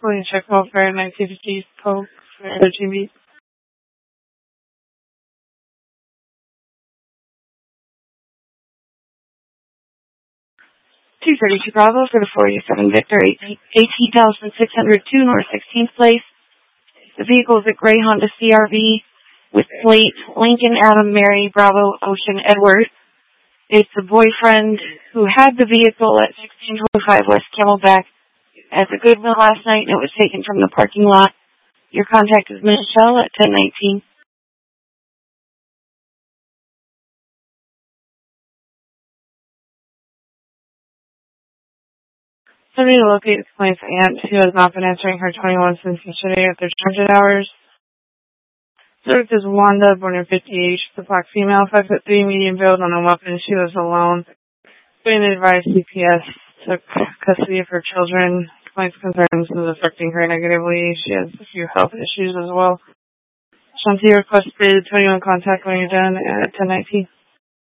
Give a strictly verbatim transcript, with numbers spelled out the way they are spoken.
William check welfare, nineteen fifty Polk, thirteen B. two thirty-two Bravo for the four eighty-seven Victor, eighteen thousand six hundred two North sixteenth Place. The vehicle is a gray Honda C R V with plate Lincoln Adam Mary Bravo Ocean Edward. It's the boyfriend who had the vehicle at sixteen twenty-five West Camelback at the Goodwill last night, and it was taken from the parking lot. Your contact is Michelle at ten nineteen. Somebody to locate the complaint's aunt who has not been answering her twenty-one since yesterday at their transit hours. Subject is Wanda, born in fifty-eight. She's a black female, five foot three, medium build, on a weapon. She lives alone. Being advised, C P S took custody of her children. Complaints concerns is affecting her negatively. She has a few health issues as well. Shanti requested twenty-one contact when you're done at ten nineteen.